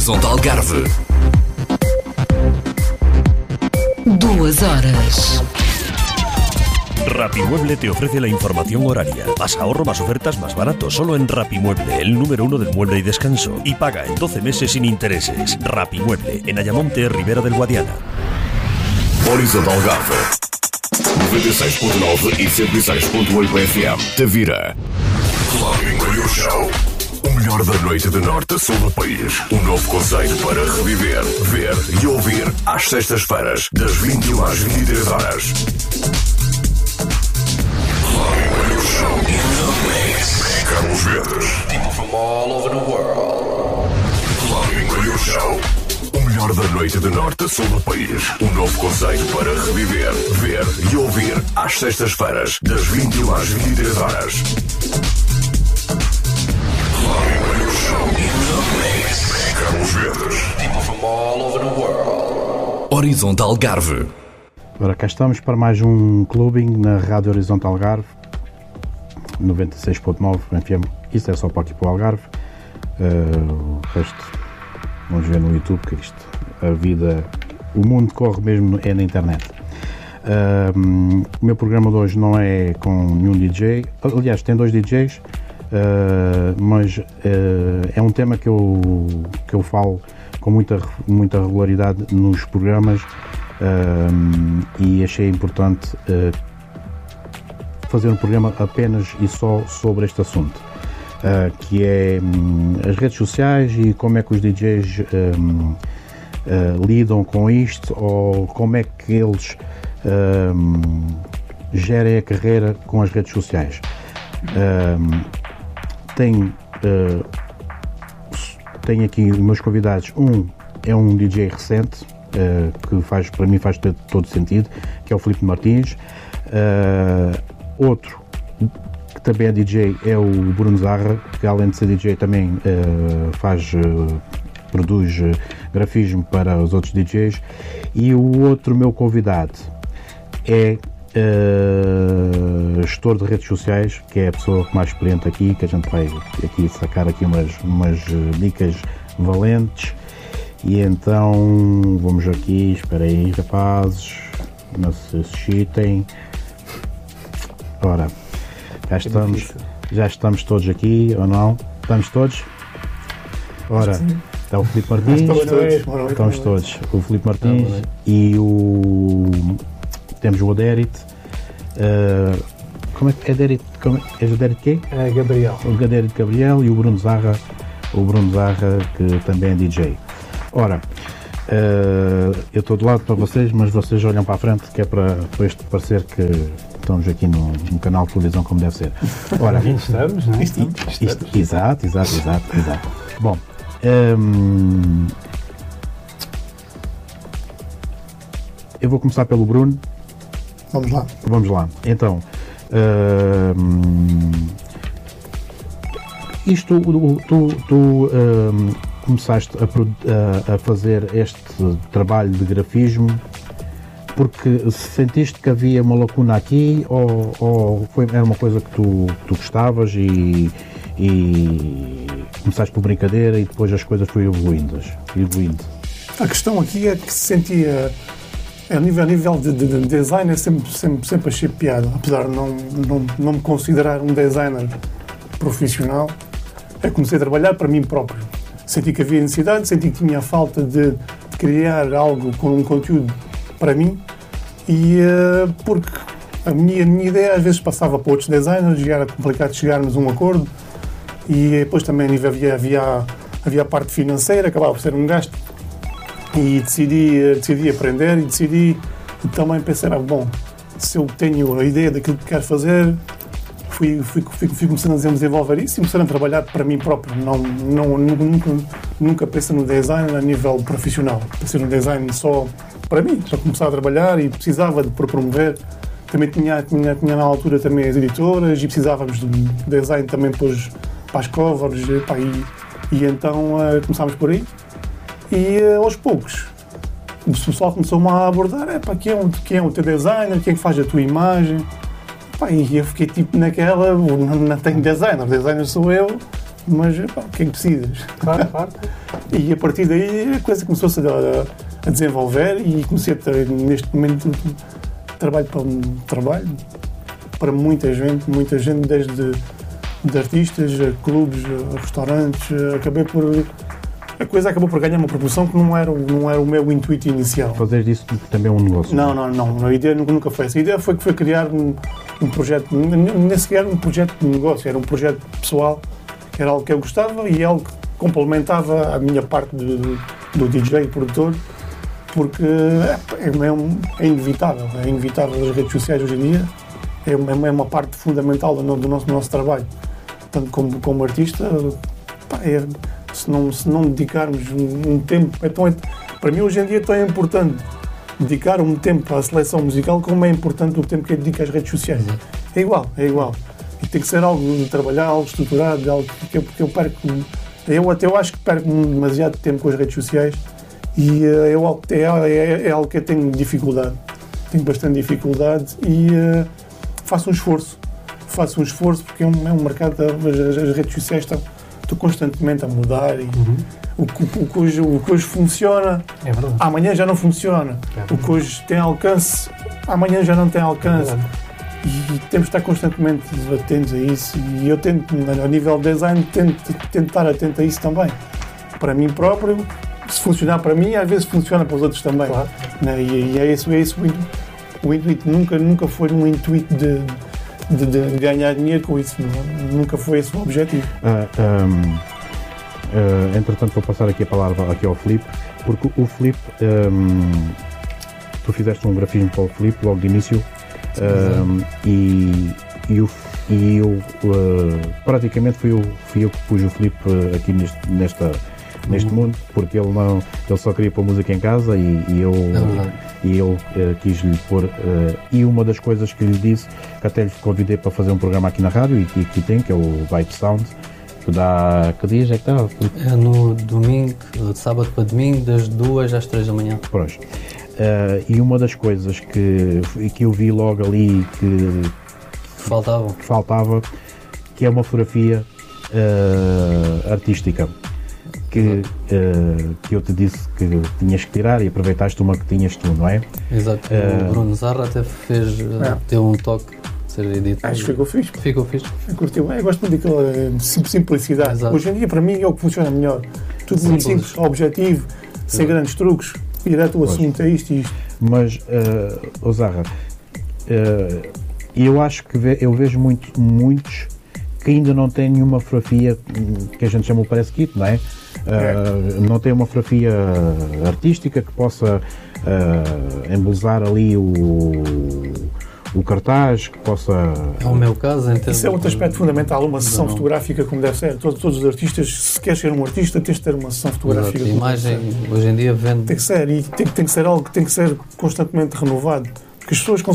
Horizonte Algarve. 2 horas. Rapimueble te ofrece la información horaria. Más ahorro, más ofertas, más barato. Solo en Rapimueble, el número 1 del mueble y descanso. Y paga en 12 meses sin intereses. Rapimueble, en Ayamonte, Ribera del Guadiana. Horizonte Algarve. 96.9 e 106.8 FM. Tavira. Clubbing Radio Show. O melhor da noite de norte a sul do país. Um novo conceito para reviver, ver e ouvir às sextas-feiras, das 21 às 23 horas. Clubbing Radio Show in the mix. Carlos Verdes. People from all over the world. Clubbing Radio Show. O melhor da noite de norte a sul do país. Um novo conceito para reviver, ver e ouvir às sextas-feiras, das 21 às 23 horas. Carlos Verdes. People from all over the world. Horizonte Algarve. Ora, cá estamos para mais um clubbing na Rádio Horizonte Algarve 96.9 FM. Isto é só para aqui para o Algarve. O resto vamos ver no YouTube, que isto, a vida, o mundo corre mesmo é na internet. O meu programa de hoje não é com nenhum DJ, aliás tem 2 DJs, mas é um tema que eu falo com muita regularidade nos programas, e achei importante fazer um programa apenas e só sobre este assunto, que é as redes sociais e como é que os DJs lidam com isto, ou como é que eles gerem a carreira com as redes sociais. Tenho aqui os meus convidados. Um é um DJ recente, que para mim faz todo sentido, que é o Filipe Martins. Outro que também é DJ é o Bruno Zarra, que além de ser DJ também produz grafismo para os outros DJs. E o outro meu convidado é gestor de redes sociais, que é a pessoa mais experiente aqui, que a gente vai aqui sacar aqui umas dicas valentes. E então vamos aqui, espera aí rapazes, não se excitem. Ora, já estamos todos aqui, ou não? Estamos todos? Ora, está o Filipe Martins, estamos todos, o Filipe Martins e temos o Adérit. Como é que é Adérit? És o Adérit quem? É Gabriel. O Adérit Gabriel e o Bruno Zarra, que também é DJ. Ora, eu estou do lado para vocês, mas vocês olham para a frente, que é para isto parecer que estamos aqui no canal de televisão como deve ser. Ora, estamos, não é? Exato. Bom, eu vou começar pelo Bruno. Vamos lá. Então, isto, tu começaste a fazer este trabalho de grafismo porque sentiste que havia uma lacuna aqui, ou era uma coisa que tu gostavas e começaste por brincadeira e depois as coisas foram evoluindo? A questão aqui é que se sentia, a nível de design, sempre achei piada, apesar de não me considerar um designer profissional. Eu comecei a trabalhar para mim próprio. Senti que havia necessidade, senti que tinha falta de criar algo com um conteúdo para mim, e porque a minha ideia às vezes passava para outros designers e era complicado chegarmos a um acordo, e depois também havia a parte financeira, acabava por ser um gasto, e decidi aprender e decidi também pensar, bom, se eu tenho a ideia daquilo que quero fazer, fui começando a desenvolver isso e começando a trabalhar para mim próprio. Nunca pensei no design a nível profissional. Pensei no design só para mim, só começar a trabalhar e precisava de promover. Também tinha na altura também as editoras e precisávamos de design também depois para as covers, e então começámos por aí. E aos poucos o pessoal começou-me a abordar, quem é o teu designer, quem é que faz a tua imagem? E eu fiquei tipo naquela, não tenho designer sou eu, mas pá, quem decides? Claro. E a partir daí a coisa começou-se a desenvolver e comecei a ter, neste momento, trabalho para muita gente, desde de artistas, a clubes, a restaurantes. A coisa acabou por ganhar uma proporção que não era o meu intuito inicial. Fazer disso também um negócio? Não. A ideia nunca foi essa. A ideia foi criar um projeto, nem sequer um projeto de negócio, era um projeto pessoal, era algo que eu gostava e algo que complementava a minha parte do DJ e produtor, porque é inevitável as redes sociais hoje em dia, é uma parte fundamental do nosso trabalho. Tanto como artista, pá, se não dedicarmos um tempo, para mim hoje em dia é tão importante dedicar um tempo à seleção musical como é importante o tempo que eu dedico às redes sociais. É igual. E tem que ser algo de trabalhar, algo estruturado, algo que eu perco. Eu acho que perco demasiado tempo com as redes sociais e é algo que eu tenho dificuldade. Tenho bastante dificuldade e faço um esforço porque é um mercado, as redes sociais estão constantemente a mudar e o que hoje funciona, amanhã já não funciona. O que hoje tem alcance, amanhã já não tem alcance. E temos de estar constantemente atentos a isso. E eu tento, a nível de design, tento estar atento a isso também. Para mim próprio, se funcionar para mim, às vezes funciona para os outros também. Claro. E é isso o intuito. Nunca foi um intuito de ganhar dinheiro com isso. Nunca foi esse o objetivo. Entretanto, vou passar aqui a palavra ao Filipe, porque o Filipe, tu fizeste um grafismo para o Filipe logo de início. E eu praticamente fui eu que pus o Filipe aqui neste mundo, porque ele só queria pôr música em casa e eu quis-lhe pôr. E uma das coisas que lhe disse, que até lhe convidei para fazer um programa aqui na rádio, e que tem, que é o Byte Sound, que dá. Que dias é que está? É no domingo, de sábado para domingo, das 2 às 3 da manhã. Pois. E uma das coisas que eu vi logo ali que faltava, que é uma fotografia artística que eu te disse que tinhas que tirar e aproveitaste uma que tinhas tu, não é? Exato. O Bruno Zarra até deu um toque de ser editado. Acho que ficou fixe. Curtiu. Eu gosto muito daquela simplicidade. Exato. Hoje em dia, para mim, é o que funciona melhor. Tudo muito simples, objetivo, sem grandes truques. Direto o assunto, é isto e isto. Mas, Zarra, eu acho que eu vejo muitos que ainda não têm nenhuma fotografia que a gente chama o press kit, não é? Não tem uma fotografia artística que possa embelezar ali o cartaz, que possa... É o meu caso, então. Isso é outro aspecto fundamental, uma sessão fotográfica como deve ser. Todos os artistas, se queres ser um artista, tens de ter uma sessão fotográfica. A imagem, hoje em dia, vende... Tem que ser, e tem que ser algo que tem que ser constantemente renovado. Porque as pessoas